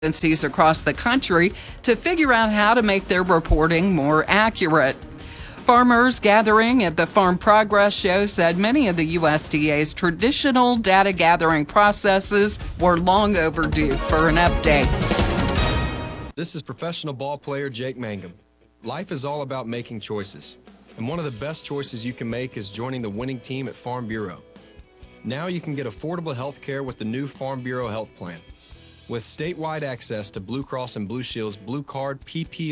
agencies across the country to figure out how to make their reporting more accurate. Farmers gathering at the Farm Progress Show said many of the USDA's traditional data gathering processes were long overdue for an update. This is professional ball player Jake Mangum. Life is all about making choices, and one of the best choices you can make is joining the winning team at Farm Bureau. Now you can get affordable health care with the new Farm Bureau Health Plan. With statewide access to Blue Cross and Blue Shield's Blue Card PPO